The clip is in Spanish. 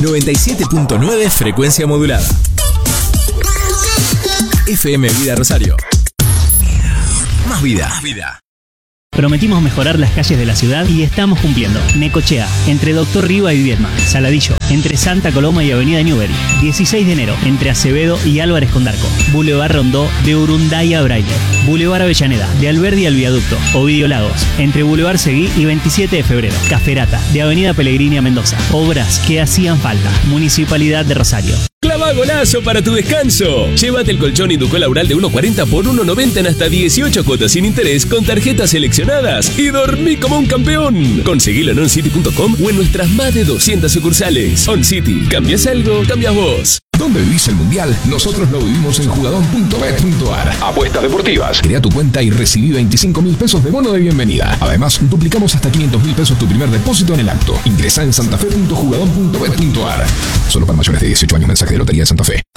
97.9 frecuencia modulada. FM Vida Rosario. Más vida. Más vida. Prometimos mejorar las calles de la ciudad y estamos cumpliendo. Necochea, entre Doctor Riva y Viedma. Saladillo, entre Santa Coloma y Avenida Newbery. 16 de enero, entre Acevedo y Álvarez Condarco. Boulevard Rondó, de Urunday a Braille. Boulevard Avellaneda, de Alberdi al Viaducto. Ovidio Lagos, entre Boulevard Seguí y 27 de febrero. Caferata, de Avenida Pellegrini a Mendoza. Obras que hacían falta. Municipalidad de Rosario. Clava golazo para tu descanso. Llévate el colchón Inducó Laural de 1.40 por 1.90 en hasta 18 cuotas sin interés con tarjetas seleccionadas y dormí como un campeón. Conseguilo en oncity.com o en nuestras más de 200 sucursales. OnCity, ¿cambias algo? Cambias vos. ¿Dónde vivís el Mundial? Nosotros lo vivimos en jugadón.bet.ar. Apuestas deportivas. Crea tu cuenta y recibí 25.000 pesos de bono de bienvenida. Además, duplicamos hasta 500.000 pesos tu primer depósito en el acto. Ingresá en santafe.jugadón.bet.ar. Solo para mayores de 18 años. Mensaje de Lotería de Santa Fe.